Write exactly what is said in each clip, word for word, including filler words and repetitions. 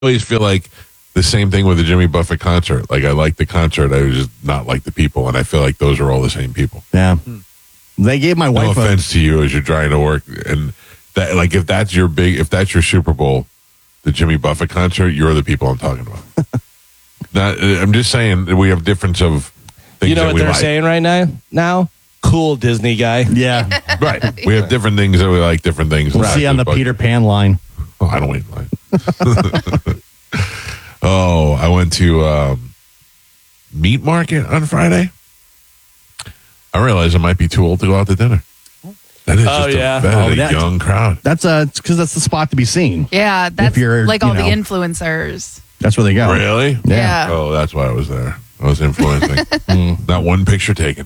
always feel like the same thing with the Jimmy Buffett concert. Like, I like the concert, I just not like the people, and I feel like those are all the same people. Yeah. They gave my wife No a- offense to you as you're trying to work, and that, like, if that's your big, if that's your Super Bowl, the Jimmy Buffett concert, you're the people I'm talking about. Not, I'm just saying that we have difference of things You know that what we they're like. saying right now? Now, cool Disney guy. Yeah. Right. We have different things that we like, different things. We'll Not see on the just Peter budget. Pan line. Oh, I don't wait in line. Oh, I went to um, Meat Market on Friday. I realized I might be too old to go out to dinner. That is Oh, just yeah. a, that Oh, is a that's- young crowd. That's uh, because that's the spot to be seen. Yeah, that's you're, like you all the know- influencers. That's where they go. Really? Yeah. Oh, that's why I was there. I was influencing. Not one picture taken.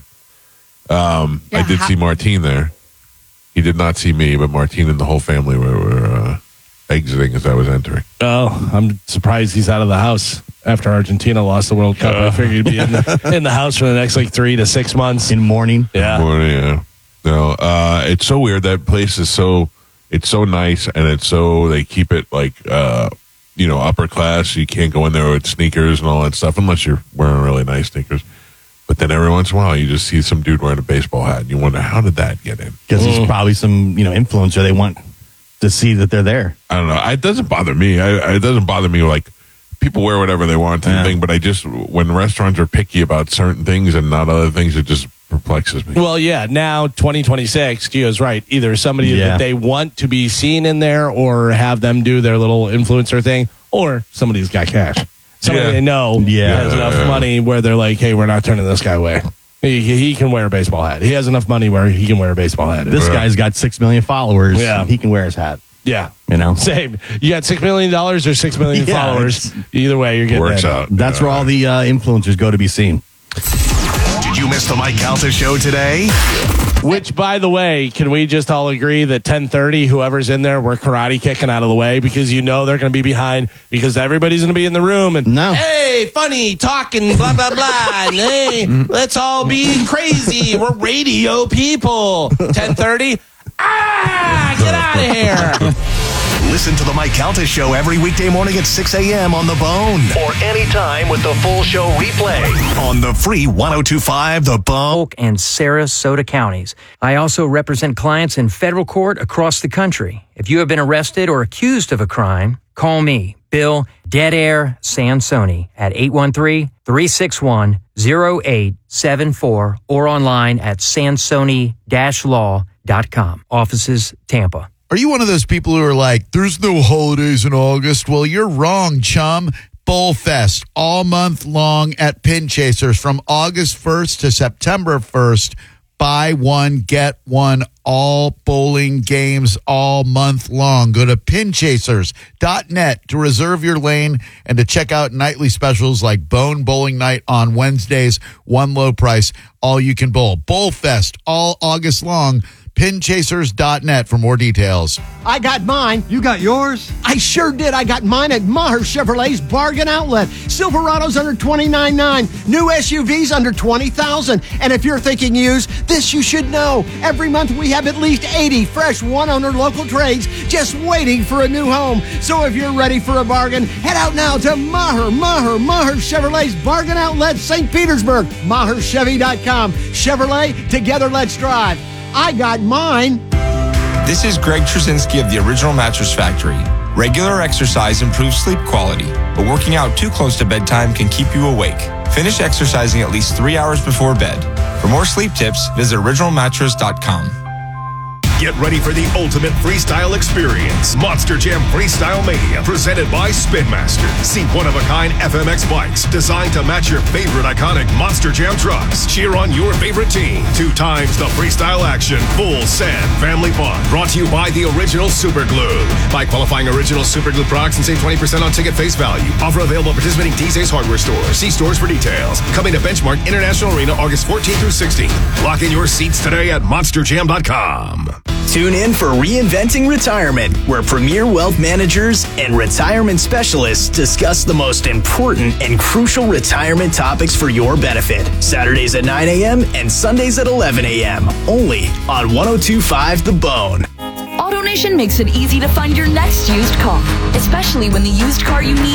Um, I Yeah, did how- see Martine there. He did not see me, but Martine and the whole family were, were uh, exiting as I was entering. Oh, I'm surprised he's out of the house after Argentina lost the World Cup. I figured he'd be in the, in the house for the next like three to six months. In mourning. Yeah. Morning, yeah. No, uh, it's so weird. That place is so, it's so nice, and it's so, they keep it like, uh, you know, upper class. You can't go in there with sneakers and all that stuff unless you're wearing really nice sneakers. But then every once in a while, you just see some dude wearing a baseball hat, and you wonder, how did that get in? Because he's probably some, you know, influencer. They want to see that they're there. I don't know. It doesn't bother me. I, I- it doesn't bother me. Like, people wear whatever they want to Yeah. the thing, but I just, when restaurants are picky about certain things and not other things, it just perplexes me. Well, yeah, now twenty twenty-six, Gio's right. Either somebody Yeah. that they want to be seen in there or have them do their little influencer thing, or somebody who's got cash. Somebody Yeah. they know Yeah. has enough Yeah. money where they're like, hey, we're not turning this guy away. He, he can wear a baseball hat. He has enough money where he can wear a baseball hat. This guy's got six million followers. Yeah. He can wear his hat. yeah. You know? Same. You got six million dollars or six million Yeah, followers. it's- Either way, you're getting Works that. out. That's where all the uh, influencers go to be seen. Did you miss the Mike Calta show today? Which, by the way, can we just all agree that ten thirty, whoever's in there, we're karate kicking out of the way because you know they're going to be behind because everybody's going to be in the room and No. hey, funny, talking, blah blah blah. And, hey, let's all be crazy. We're radio people. ten thirty. Ah, get out of here. Listen to the Mike Calta show every weekday morning at six a.m. on The Bone. Or anytime with the full show replay on the free one oh two point five The Bone. Polk and Sarasota counties. I also represent clients in federal court across the country. If you have been arrested or accused of a crime, call me, Bill Dead Air Sansoni, at eight one three, three six one, zero eight seven four or online at sansoni dash law dot com. Offices, Tampa. Are you one of those people who are like, there's no holidays in August? Well, you're wrong, chum. Bowl Fest all month long at Pin Chasers from August first to September first. Buy one, get one, all bowling games all month long. Go to pin chasers dot net to reserve your lane and to check out nightly specials like Bone Bowling Night on Wednesdays, one low price, all you can bowl. Bowl Fest all August long. pin chasers dot net for more details. I got mine. You got yours? I sure did. I got mine at Maher Chevrolet's Bargain Outlet. Silverado's under twenty-nine nine. New S U Vs under twenty thousand. And if you're thinking used, this you should know. Every month we have at least eighty fresh one-owner local trades just waiting for a new home. So if you're ready for a bargain, head out now to Maher, Maher, Maher Chevrolet's Bargain Outlet, Saint Petersburg. Maher Chevy dot com. Chevrolet, together let's drive. I got mine. This is Greg Trzynski of the Original Mattress Factory. Regular exercise improves sleep quality, but working out too close to bedtime can keep you awake. Finish exercising at least three hours before bed. For more sleep tips, visit original mattress dot com. Get ready for the ultimate freestyle experience. Monster Jam Freestyle Mania, presented by Spin Master. See one-of-a-kind F M X bikes designed to match your favorite iconic Monster Jam trucks. Cheer on your favorite team. Two times the freestyle action. Full sand family fun. Brought to you by the Original Super Glue. Buy qualifying Original Super Glue products and save twenty percent on ticket face value. Offer available at participating D J's hardware stores. See stores for details. Coming to Benchmark International Arena August fourteenth through sixteenth. Lock in your seats today at monster jam dot com. Tune in for Reinventing Retirement, where premier wealth managers and retirement specialists discuss the most important and crucial retirement topics for your benefit. Saturdays at nine a.m. and Sundays at eleven a.m. Only on one oh two point five The Bone. AutoNation information makes it easy to find your next used car, especially when the used car you need